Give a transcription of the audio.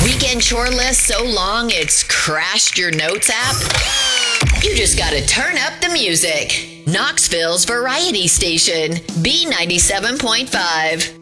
Weekend chore list so long it's crashed your notes app? You just gotta turn up the music. Knoxville's variety station, B97.5.